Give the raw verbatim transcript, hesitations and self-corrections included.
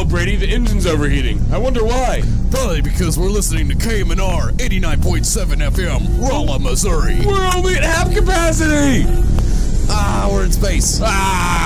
know, Brady. The engine's overheating. I wonder why. Probably because we're listening to K M N R eighty-nine point seven F M, Rolla, Missouri. We're only at half capacity. Ah, we're in space. Ah.